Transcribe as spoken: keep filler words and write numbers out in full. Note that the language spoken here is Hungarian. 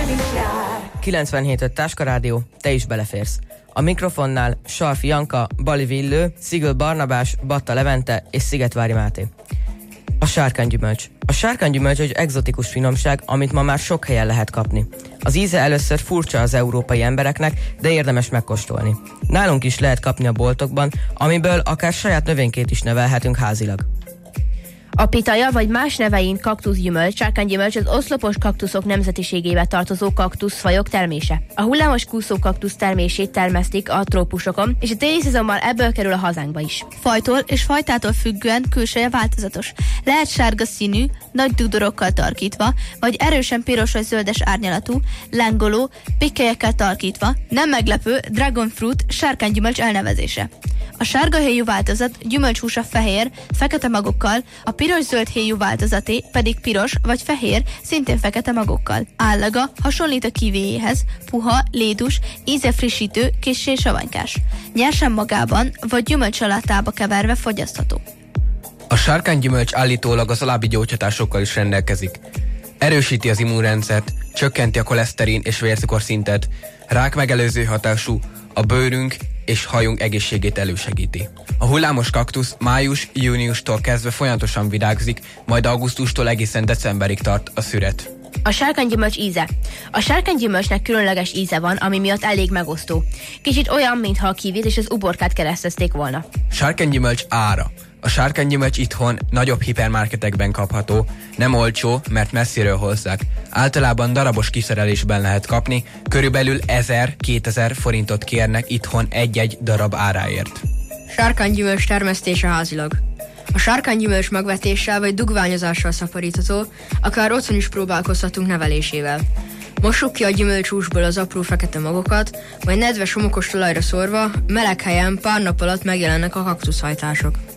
kilencvenhét öt Táskarádió, te is beleférsz. A mikrofonnál Salfi Janka, Bali Villő, Szigl Barnabás, Batta Levente és Szigetvári Máté. A sárkánygyümölcs. A sárkánygyümölcs egy egzotikus finomság, amit ma már sok helyen lehet kapni. Az íze először furcsa az európai embereknek, de érdemes megkóstolni. Nálunk is lehet kapni a boltokban, amiből akár saját növénykét is nevelhetünk házilag. A pitaja vagy más nevein kaktuszgyümölcs, sárkánygyümölcs az oszlopos kaktuszok nemzetiségébe tartozó kaktuszfajok termése. A hullámos kúszó kaktusz termését termesztik a trópusokon, és a téli szezonban ebből kerül a hazánkba is. Fajtól és fajtától függően külseje változatos. Lehet sárga színű, nagy dúdorokkal tarkítva, vagy erősen piros vagy zöldes árnyalatú, lángoló, pikkelyekkel tarkítva. Nem meglepő dragon fruit sárkánygyümölcs elnevezése. A sárga héjú változat gyümölcshúsa fehér, fekete magokkal, a piros-zöld héjú változaté pedig piros vagy fehér, szintén fekete magokkal. Állaga hasonlít a kivéjéhez, puha, lédus, íze frissítő, kissé savanykás. Nyersen magában vagy gyümölcsalátába keverve fogyasztható. A sárkánygyümölcs állítólag az alábbi gyógyhatásokkal is rendelkezik. Erősíti az immunrendszert, csökkenti a koleszterin és vércukorszintet, rákmegelőző hatású, a bőrünk és hajunk egészségét elősegíti. A hullámos kaktusz május-júniustól kezdve folyamatosan virágzik, majd augusztustól egészen decemberig tart a szüret. A sárkánygyümölcs íze. A sárkánygyümölcsnek különleges íze van, ami miatt elég megosztó. Kicsit olyan, mintha a kivit és az uborkát keresztezték volna. Sárkánygyümölcs ára. A sárkánygyümölcs itthon nagyobb hipermarketekben kapható, nem olcsó, mert messziről hozzák. Általában darabos kiszerelésben lehet kapni, körülbelül ezer-kétezer forintot kérnek itthon egy-egy darab áráért. Sárkánygyümölcs termesztése házilag. A sárkánygyümölcs megvetéssel vagy dugványozással szaporítható, akár otthon is próbálkozhatunk nevelésével. Mossuk ki a gyümölcshúsból az apró fekete magokat, majd nedves homokos talajra szórva, meleg helyen pár nap alatt megjelennek a kaktuszhajtások.